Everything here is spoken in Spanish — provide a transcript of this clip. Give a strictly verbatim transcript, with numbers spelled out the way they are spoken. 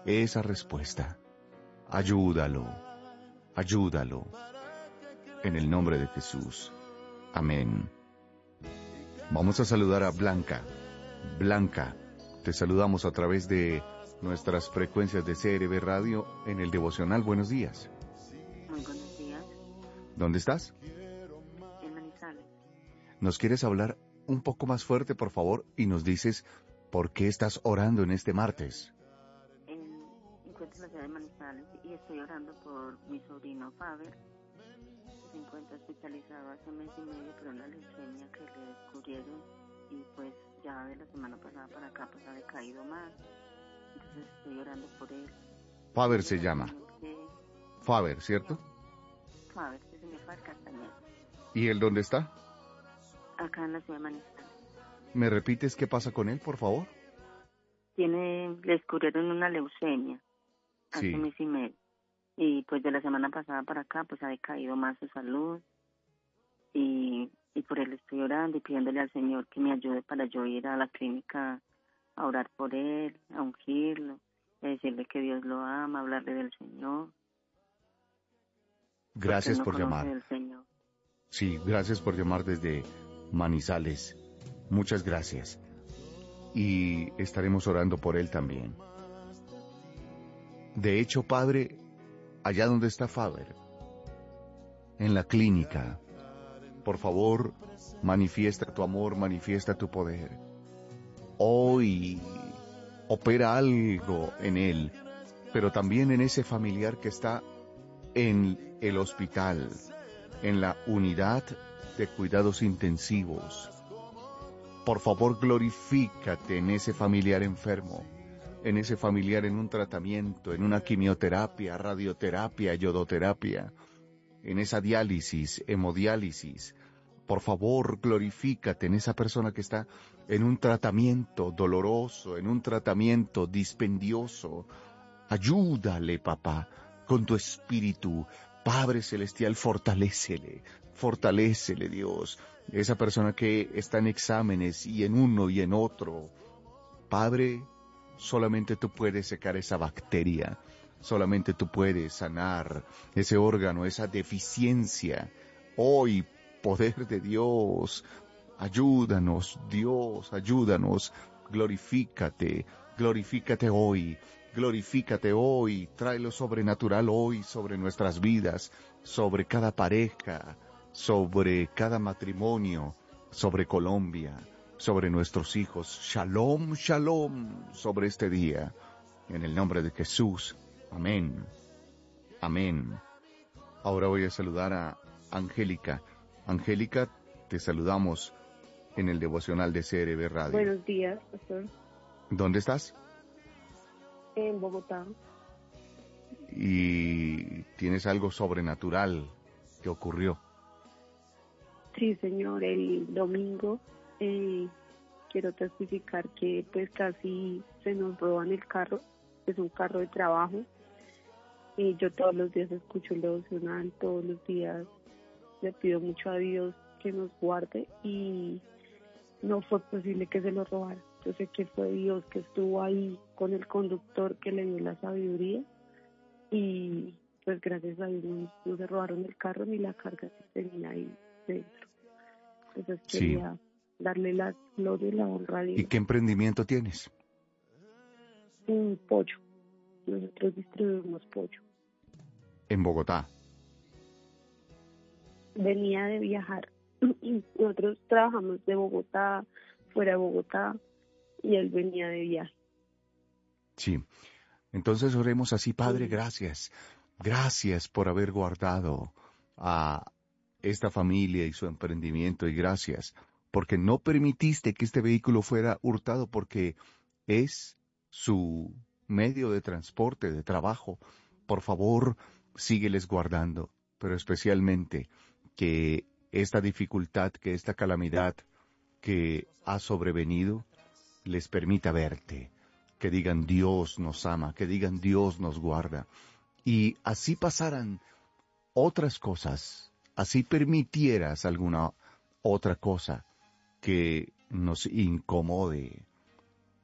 esa respuesta. Ayúdalo, ayúdalo. En el nombre de Jesús. Amén. Vamos a saludar a Blanca. Blanca, te saludamos a través de nuestras frecuencias de C R B Radio en el devocional. Buenos días. Muy buenos días. ¿Dónde estás? En Manizales. ¿Nos quieres hablar un poco más fuerte, por favor, y nos dices por qué estás orando en este martes? En, encuentro en la ciudad de Manizales y estoy orando por mi sobrino Faber, que se encuentra hospitalizado hace mes y medio por una leucemia que le descubrieron y pues ya de la semana pasada para acá pues ha decaído más. Entonces estoy orando por él. Faber se llama. Que... Faber, ¿cierto? Faber, ese señor Faber Castañeda. ¿Y él dónde está? Acá en la ciudad de Manizales. ¿Me repites qué pasa con él, por favor? Tiene, le descubrieron una leucemia hace Sí. mes y medio. Y pues de la semana pasada para acá pues ha decaído más su salud. Y, y por él estoy orando y pidiéndole al Señor que me ayude para yo ir a la clínica a orar por él, a ungirlo, a decirle que Dios lo ama, a hablarle del Señor. Gracias no por llamar. Del Señor. Sí, gracias por llamar desde Manizales. Muchas gracias. Y estaremos orando por él también. De hecho, Padre, allá donde está Faber, en la clínica, por favor, manifiesta tu amor, manifiesta tu poder. Hoy opera algo en él, pero también en ese familiar que está en el hospital, en la unidad de cuidados intensivos. Por favor, glorifícate en ese familiar enfermo, en ese familiar en un tratamiento, en una quimioterapia, radioterapia, yodoterapia, en esa diálisis, hemodiálisis. Por favor, glorifícate en esa persona que está en un tratamiento doloroso, en un tratamiento dispendioso. Ayúdale, papá, con tu espíritu. Padre Celestial, fortalécele, fortalécele, Dios. Esa persona que está en exámenes y en uno y en otro. Padre, solamente tú puedes secar esa bacteria. Solamente tú puedes sanar ese órgano, esa deficiencia. Hoy, poder de Dios, ayúdanos, Dios, ayúdanos. Glorifícate, glorifícate hoy. Glorifícate hoy, trae lo sobrenatural hoy sobre nuestras vidas, sobre cada pareja, sobre cada matrimonio, sobre Colombia, sobre nuestros hijos. Shalom, shalom sobre este día. En el nombre de Jesús. Amén. Amén. Ahora voy a saludar a Angélica. Angélica, te saludamos en el devocional de C R B Radio. Buenos días, pastor. ¿Dónde estás? En Bogotá. Y tienes algo sobrenatural que ocurrió. Sí, señor, el domingo eh, quiero testificar que pues casi se nos roban el carro. Es un carro de trabajo. Y yo todos los días escucho el devocional, todos los días le pido mucho a Dios que nos guarde y no fue posible que se lo robara. Yo sé que fue Dios que estuvo ahí con el conductor que le dio la sabiduría y pues gracias a Dios no, no se robaron el carro ni la carga que tenía ahí dentro. Entonces quería sí. darle la gloria y la honra a Dios. ¿Y qué emprendimiento tienes? Un pollo. Nosotros distribuimos pollo. En Bogotá. Venía de viajar. Nosotros trabajamos de Bogotá, fuera de Bogotá, y él venía de viaje. Sí. Entonces oremos así, Padre, sí. gracias. Gracias por haber guardado a esta familia y su emprendimiento, y gracias porque no permitiste que este vehículo fuera hurtado, porque es su medio de transporte, de trabajo. Por favor, sígueles guardando, pero especialmente que esta dificultad, que esta calamidad que ha sobrevenido, les permita verte, que digan Dios nos ama, que digan Dios nos guarda, y así pasaran otras cosas, así permitieras alguna otra cosa que nos incomode,